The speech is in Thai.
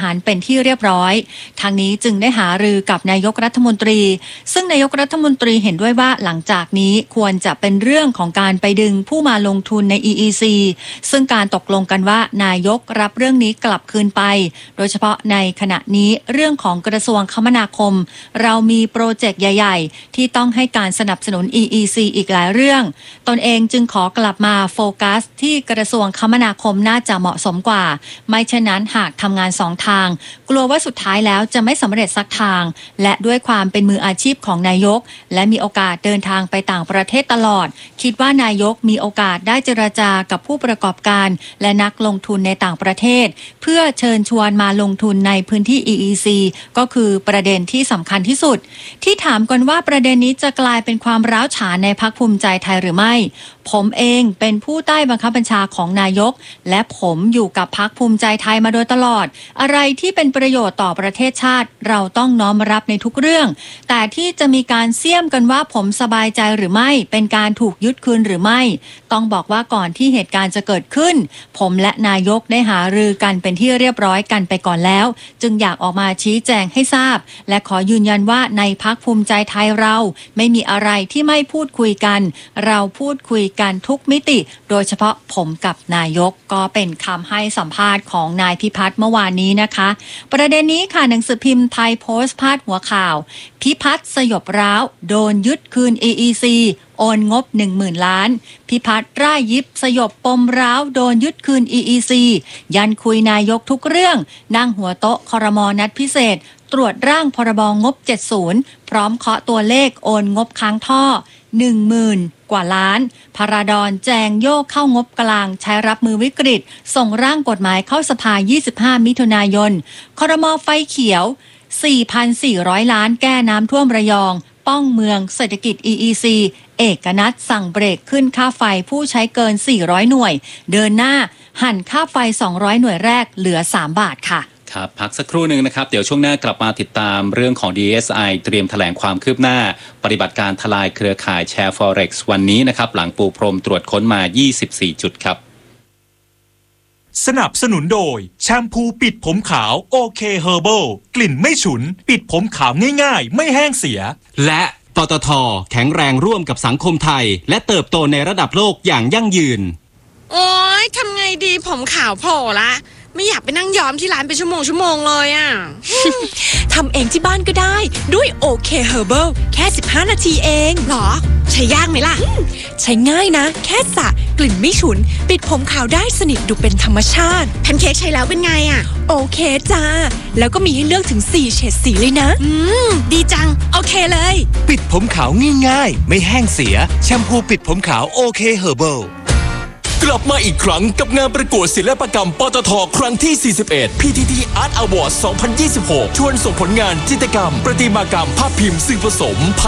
ารเป็นที่เรียบร้อยทางนี้จึงได้หารือกับนายกรัฐมนตรีซึ่งนายกรัฐมนตรีเห็นด้วยว่าหลังจากนี้ควรจะเป็นเรื่องของการไปดึงผู้มาลงทุนใน EEC ซึ่งการตกลงกันว่านายกรับเรื่องนี้กลับคืนไปโดยเฉพาะในขณะนี้เรื่องของกระทรวงคมนาคมเรามีโปรเจกต์ใหญ่ๆที่ต้องให้การสนับสนุน EEC อีกหลายเรื่องตนเองจึงขอกลับมาโฟกัสที่กระทรวงคมนาคมน่าจะเหมาะสมกว่าไม่เช่นนั้นหากทำงาน2ทางกลัวว่าสุดท้ายแล้วจะไม่สำเร็จสักทางและด้วยความเป็นมืออาชีพของนายกและมีโอกาสเดินทางไปต่างประเทศตลอดคิดว่านายกมีโอกาสได้เจรจากับผู้ประกอบการและนักลงทุนในต่างประเทศเพื่อเชิญชวนมาลงทุนในพื้นที่ EEC ก็คือประเด็นที่สำคัญที่สุดที่ถามกันว่าประเด็นนี้จะกลายเป็นความร้าวฉานในพรรคภูมิใจไทยหรือไม่ผมเองเป็นผู้ใต้บังคับบัญชาของนายกและผมอยู่กับพรรคภูมิใจไทยมาโดยตลอดอะไรที่เป็นประโยชน์ต่อประเทศชาติเราต้องน้อมรับในทุกเรื่องแต่ที่จะมีการเสี่ยมกันว่าผมสบายใจหรือไม่เป็นการถูกยึดคืนหรือไม่ต้องบอกว่าก่อนที่เหตุการณ์จะเกิดขึ้นผมและนายกได้หารือกันเป็นที่เรียบร้อยกันไปก่อนแล้วจึงอยากออกมาชี้แจงให้ทราบและขอยืนยันว่าในพรรคภูมิใจไทยเราไม่มีอะไรที่ไม่พูดคุยกันเราพูดคุยกันทุกมิติโดยเฉพาะผมกับนายกก็เป็นคำให้สัมภาษณ์ของนายพิพัฒน์เมื่อวานนี้นะคะประเด็นนี้ค่ะหนังสือพิมพ์ไทยโพสต์พาดหัวข่าวพิพัฒน์สยบร้าวโดนยึดคืน EEC โอนงบ 10,000 ล้านพิพัฒน์ร่ายยิบสยบปมร้าวโดนยึดคืน EEC ยันคุยนายกทุกเรื่องนั่งหัวโต๊ะครม.นัดพิเศษตรวจร่างพรบงบ 70พร้อมเคาะตัวเลขโอนงบค้างท่อ 10,000 กว่าล้านพาราดอนแจงโยกเข้างบกลางใช้รับมือวิกฤตส่งร่างกฎหมายเข้าสภา 25 มิถุนายนครม.ไฟเขียว 4,400 ล้านแก้น้ำท่วมระยองป้องเมืองเศรษฐกิจ EEC เอกนัทสั่งเบรกขึ้นค่าไฟผู้ใช้เกิน 400 หน่วยเดินหน้าหั่นค่าไฟ 200 หน่วยแรกเหลือ 3 บาทค่ะครับพักสักครู่หนึ่งนะครับเดี๋ยวช่วงหน้ากลับมาติดตามเรื่องของ DSI เตรียมแถลงความคืบหน้าปฏิบัติการทลายเครือข่ายแชร์ Forex วันนี้นะครับหลังปูพรมตรวจค้นมา 24 จุดครับสนับสนุนโดยแชมพูปิดผมขาวโอเคเฮอร์เบิลกลิ่นไม่ฉุนปิดผมขาวง่ายๆไม่แห้งเสียและปตท.แข็งแรงร่วมกับสังคมไทยและเติบโตในระดับโลกอย่างยั่งยืนโอ๊ยทำไงดีผมขาวโผล่ละไม่อยากไปนั่งย้อมที่ร้านเป็นชั่วโมงเลยอ่ะทำเองที่บ้านก็ได้ด้วยโอเคเฮอร์เบิลแค่15 นาทีเองหรอใช้ยากไหมล่ะใช้ง่ายนะแค่สระกลิ่นไม่ฉุนปิดผมขาวได้สนิทดูเป็นธรรมชาติแพนเค้กใช้แล้วเป็นไงอ่ะโอเคจ้าแล้วก็มีให้เลือกถึง4เฉดสีเลยนะดีจังโอเคเลยปิดผมขาวง่ายๆไม่แห้งเสียแชมพูปิดผมขาวโอเคเฮอร์เบิลกลับมาอีกครั้งกับงานประกวดศิลปกรรมปตท.ครั้งที่ 41 PTT Art Award 2026 ชวนส่งผลงานจิตรกรรมประติมากรรมภาพพิมพ์สื่อผสม